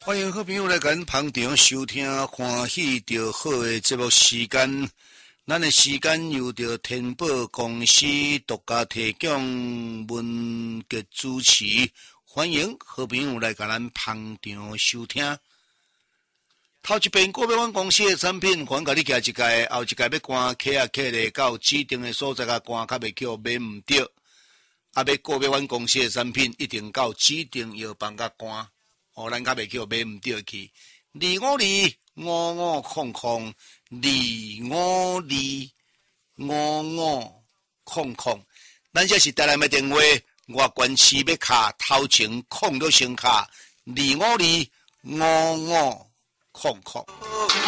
欢迎好朋友来跟捧场收听欢喜着好的节目时间。咱的时间由着天宝公司独家提供文节主持，欢迎好朋友来跟咱捧场收听。头一遍国标湾公司的产品，还甲你寄一届，后一届要赶客啊客咧到指定的所在啊赶，较袂叫买唔到。啊，要国标湾公司的产品，一定到指定药房甲赶。咱较袂叫买唔到去，2525500，2525500，咱这是台南的电话，外关市要卡头前空就先卡2525500。